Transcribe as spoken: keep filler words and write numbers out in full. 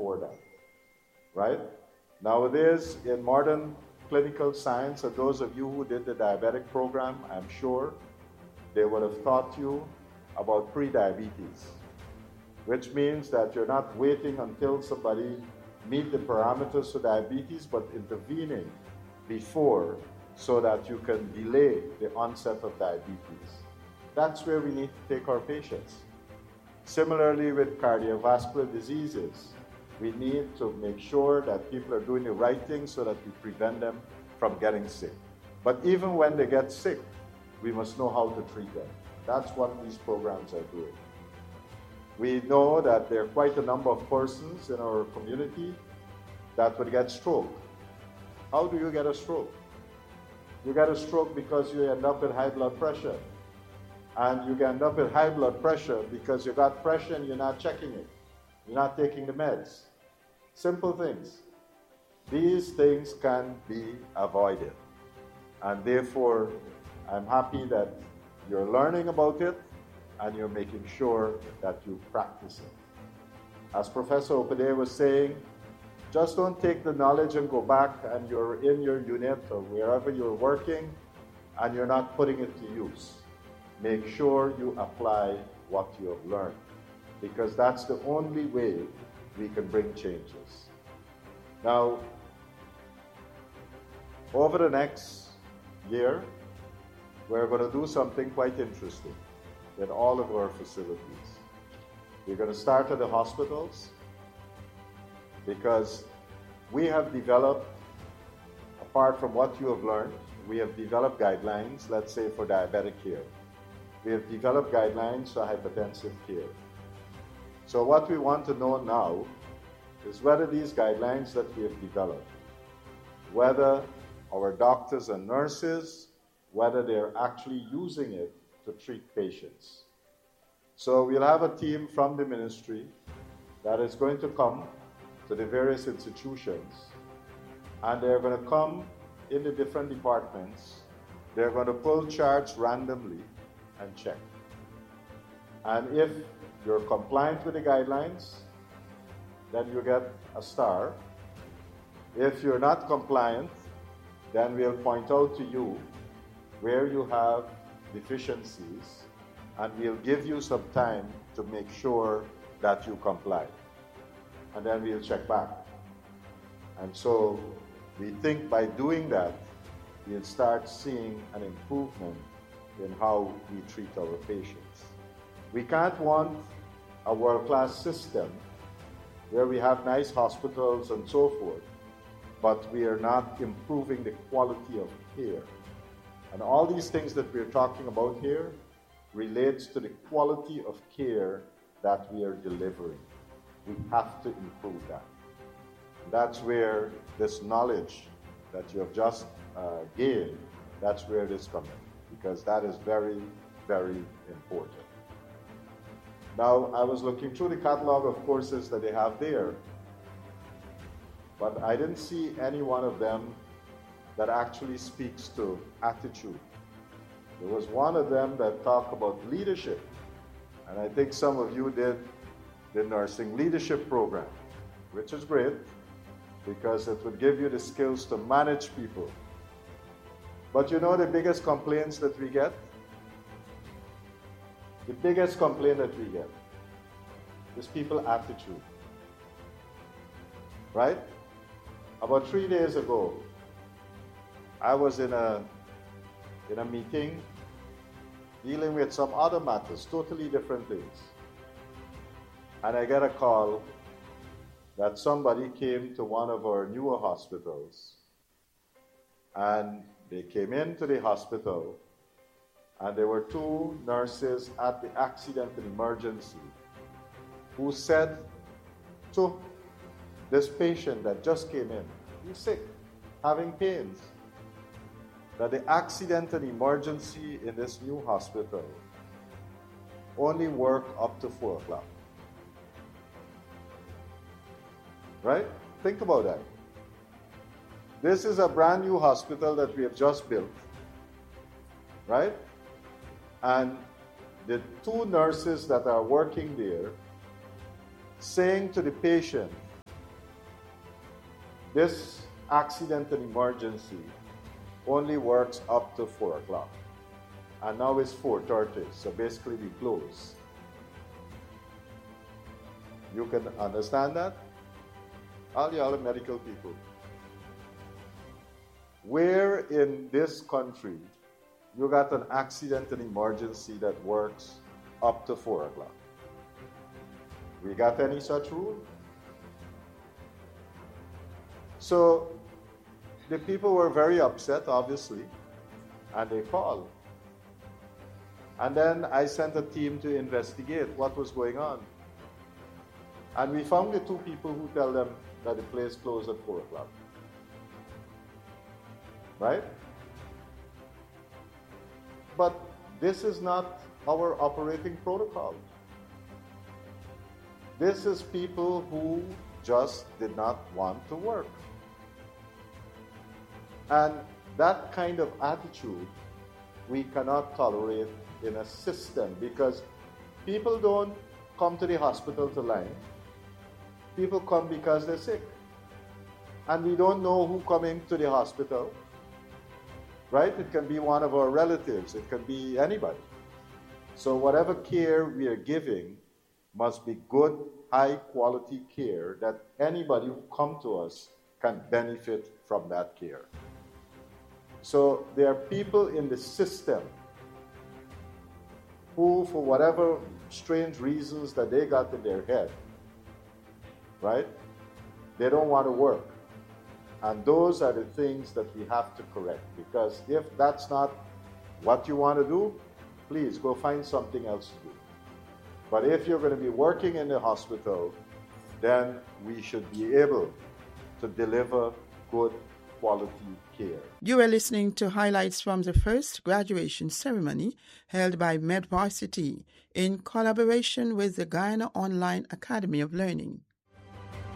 before that, right? Nowadays, in modern clinical science, and those of you who did the diabetic program, I'm sure they would have taught you about pre-diabetes, which means that you're not waiting until somebody meet the parameters for diabetes, but intervening before so that you can delay the onset of diabetes. That's where we need to take our patients. Similarly with cardiovascular diseases, we need to make sure that people are doing the right thing so that we prevent them from getting sick. But even when they get sick, we must know how to treat them. That's what these programs are doing. We know that there are quite a number of persons in our community that would get stroke. How do you get a stroke? You get a stroke because you end up with high blood pressure. And you end up with high blood pressure because you got pressure and you're not checking it. You're not taking the meds. Simple things. These things can be avoided. And therefore, I'm happy that you're learning about it and you're making sure that you practice it. As Professor Opede was saying, just don't take the knowledge and go back and you're in your unit or wherever you're working and you're not putting it to use. Make sure you apply what you have learned, because that's the only way we can bring changes. Now, over the next year, we're going to do something quite interesting with all of our facilities. We're going to start at the hospitals because we have developed, apart from what you have learned, we have developed guidelines, let's say for diabetic care. We have developed guidelines for hypertensive care. So what we want to know now is whether these guidelines that we have developed, whether our doctors and nurses, whether they're actually using it to treat patients. So we'll have a team from the ministry that is going to come to the various institutions, and they're going to come in the different departments. They're going to pull charts randomly and check. And if you're compliant with the guidelines, then you get a star. If you're not compliant, then we'll point out to you where you have deficiencies, and we'll give you some time to make sure that you comply. And then we'll check back. And so we think by doing that, we'll start seeing an improvement in how we treat our patients. We can't want a world-class system where we have nice hospitals and so forth, but we are not improving the quality of care. And all these things that we're talking about here relates to the quality of care that we are delivering. We have to improve that. And that's where this knowledge that you have just uh, gained, that's where it is coming, because that is very, very important. Now, I was looking through the catalog of courses that they have there, but I didn't see any one of them that actually speaks to attitude. There was one of them that talked about leadership, and I think some of you did the nursing leadership program, which is great because it would give you the skills to manage people. But you know the biggest complaints that we get? The biggest complaint that we get is people's attitude. Right? About three days ago, I was in a in a meeting dealing with some other matters, totally different things. And I get a call that somebody came to one of our newer hospitals, and they came into the hospital, and there were two nurses at the accident and emergency who said to this patient that just came in, he's sick, having pains, that the accident and emergency in this new hospital only work up to four o'clock. Right? Think about that. This is a brand new hospital that we have just built. Right? And the two nurses that are working there saying to the patient this accident and emergency only works up to four o'clock. And now it's four thirty, so basically we close. You can understand that? All the other medical people. Where in this country you got an accident and emergency that works up to four o'clock? We got any such rule? So the people were very upset, obviously, and they called. And then I sent a team to investigate what was going on. And we found the two people who tell them that the place closed at four o'clock. Right? But this is not our operating protocol. This is people who just did not want to work. And that kind of attitude we cannot tolerate in a system, because people don't come to the hospital to lie. People come because they're sick. And we don't know who coming to the hospital, right? It can be one of our relatives. It can be anybody. So whatever care we are giving must be good, high-quality care that anybody who come to us can benefit from that care. So there are people in the system who, for whatever strange reasons that they got in their head, right, they don't want to work. And those are the things that we have to correct. Because if that's not what you want to do, please go find something else to do. But if you're going to be working in the hospital, then we should be able to deliver good quality care. You are listening to highlights from the first graduation ceremony held by MedVarsity in collaboration with the Guyana Online Academy of Learning.